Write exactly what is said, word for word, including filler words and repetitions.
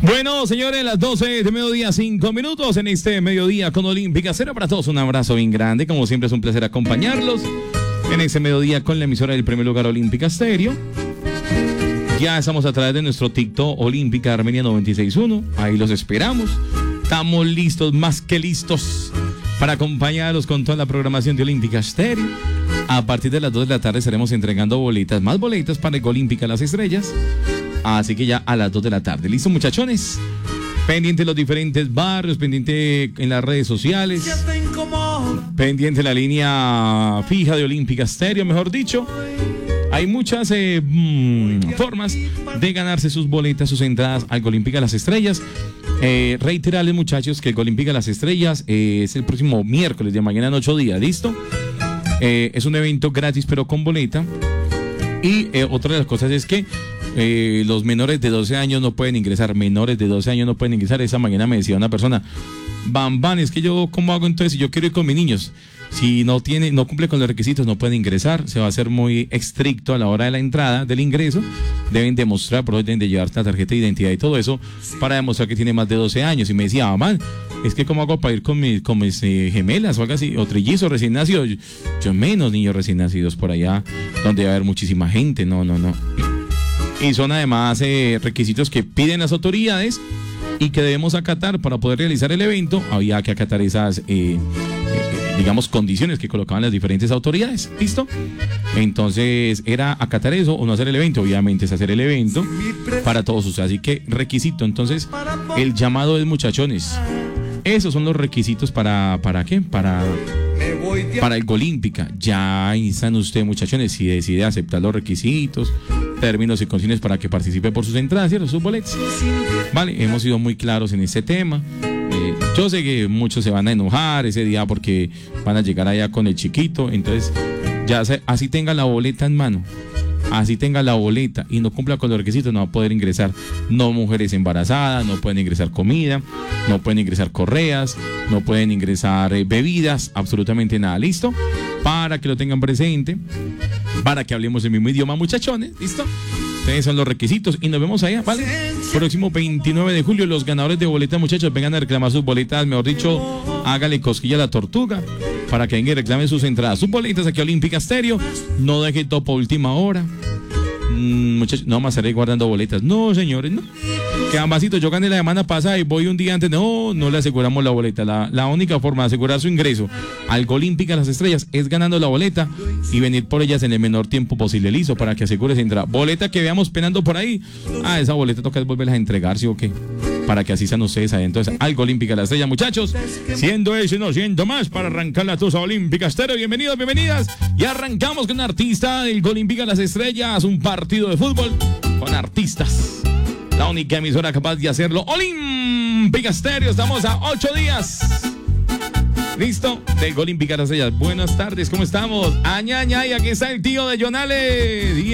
Bueno, señores, las doce de mediodía, cinco minutos en este mediodía con Olímpica Estéreo. Para todos un abrazo bien grande, como siempre es un placer acompañarlos en este mediodía con la emisora del primer lugar Olímpica Estéreo. Ya estamos a través de nuestro TikTok Olímpica Armenia noventa y seis punto uno, ahí los esperamos. Estamos listos, más que listos, para acompañarlos con toda la programación de Olímpica Estéreo. A partir de las dos de la tarde estaremos entregando boletas, más boletas para el Olímpica Las Estrellas. Así que ya a las dos de la tarde. ¿Listo, muchachones? Pendiente los diferentes barrios, pendiente en las redes sociales, pendiente la línea fija de Olímpica Estéreo, mejor dicho. Hay muchas eh, mmm, formas de ganarse sus boletas, sus entradas al Olímpica Las Estrellas. Eh, reiterarles, muchachos, que el Olímpica Las Estrellas eh, es el próximo miércoles de mañana en ocho días, ¿listo? Eh, es un evento gratis pero con boleta. Y eh, otra de las cosas es que eh, los menores de doce años no pueden ingresar. Menores de doce años no pueden ingresar. Esa mañana me decía una persona: Bam, Bam, es que yo, ¿cómo hago entonces si yo quiero ir con mis niños? Si no tiene, no cumple con los requisitos, no pueden ingresar. Se va a hacer muy estricto a la hora de la entrada, del ingreso. Deben demostrar, por orden de llevar la tarjeta de identidad y todo eso, para demostrar que tiene más de doce años. Y me decía: Bam, es que ¿cómo hago para ir con mis, con mis eh, gemelas o algo así? O trillizos recién nacidos. Yo, yo menos niños recién nacidos por allá, donde va a haber muchísima gente. No, no, no. Y son además eh, requisitos que piden las autoridades y que debemos acatar para poder realizar el evento. Había que acatar esas, eh, eh, digamos, condiciones que colocaban las diferentes autoridades. ¿Listo? Entonces, era acatar eso o no hacer el evento. Obviamente es hacer el evento para todos ustedes. Así que requisito. Entonces, el llamado es, muchachones, esos son los requisitos para, ¿para qué? Para... Para el Olímpica. Ya están ustedes, muchachones, si decide aceptar los requisitos, términos y condiciones para que participe por sus entradas y sus boletos. Vale, hemos sido muy claros en este tema. Eh, yo sé que muchos se van a enojar ese día porque van a llegar allá con el chiquito. Entonces, ya se, así tenga la boleta en mano, así tenga la boleta y no cumpla con los requisitos, no va a poder ingresar. No mujeres embarazadas, no pueden ingresar comida, no pueden ingresar correas, no pueden ingresar eh, bebidas, absolutamente nada. ¿Listo? Para que lo tengan presente, para que hablemos el mismo idioma, muchachones. ¿Listo? Ustedes son los requisitos y nos vemos allá, ¿vale? Próximo veintinueve de julio, los ganadores de boletas, muchachos, vengan a reclamar sus boletas, mejor dicho, hágale cosquilla a la tortuga para que vengan y reclamen sus entradas, sus boletas aquí a Olímpica Estéreo. No deje todo para última hora. Mm, muchachos, no más estaré guardando boletas. No, señores, no. Que ambasito, yo gané la semana pasada y voy un día antes. No, no le aseguramos la boleta. La, la única forma de asegurar su ingreso al Olímpica Las Estrellas es ganando la boleta y venir por ellas en el menor tiempo posible, listo, para que asegure esa entrada. Boleta que veamos penando por ahí. Ah, esa boleta toca volverlas a entregar, ¿sí o qué? Para que así sean ustedes ahí. Entonces, al Olímpica Las Estrellas, muchachos. Siendo eso y no siendo más, para arrancar la tusa Olímpica Estéreo. Bienvenidos, bienvenidas. Y arrancamos con un artista del Olímpica Las Estrellas. Un partido de fútbol con artistas. La única emisora capaz de hacerlo, Olímpica Estéreo. Estamos a ocho días. ¿Listo? Del Olímpica Las Estrellas. Buenas tardes, ¿cómo estamos? Añaña, y aquí está el tío de Jonales.